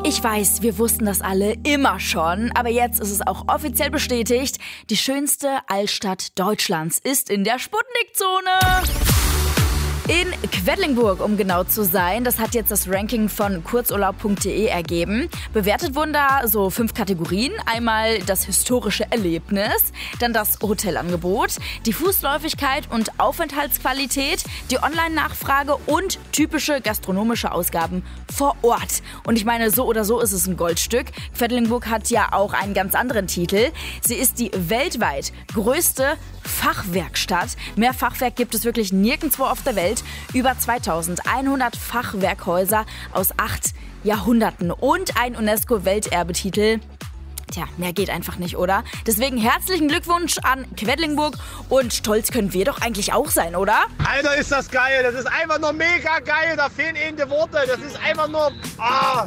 Ich weiß, wir wussten das alle immer schon, aber jetzt ist es auch offiziell bestätigt. Die schönste Altstadt Deutschlands ist in der Sputnik-Zone. In Quedlinburg, um genau zu sein. Das hat jetzt das Ranking von kurzurlaub.de ergeben. Bewertet wurden da so 5 Kategorien. Einmal das historische Erlebnis, dann das Hotelangebot, die Fußläufigkeit und Aufenthaltsqualität, die Online-Nachfrage und typische gastronomische Ausgaben vor Ort. Und ich meine, so oder so ist es ein Goldstück. Quedlinburg hat ja auch einen ganz anderen Titel. Sie ist die weltweit größte Fachwerkstatt. Mehr Fachwerk gibt es wirklich nirgendwo auf der Welt. Über 2100 Fachwerkhäuser aus 8 Jahrhunderten und ein UNESCO-Welterbetitel. Tja, mehr geht einfach nicht, oder? Deswegen herzlichen Glückwunsch an Quedlinburg und stolz können wir doch eigentlich auch sein, oder? Alter, ist das geil. Das ist einfach nur mega geil. Da fehlen eben die Worte. Das ist einfach nur...